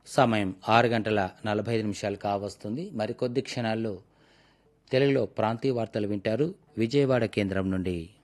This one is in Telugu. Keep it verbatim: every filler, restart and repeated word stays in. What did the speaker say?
సమయం ఆరు గంటల నలభై ఐదు నిమిషాలు కావస్తుంది. మరికొద్ది క్షణాల్లో తెలుగులో ప్రాంతీయ వార్తలు వింటారు విజయవాడ కేంద్రం నుండి.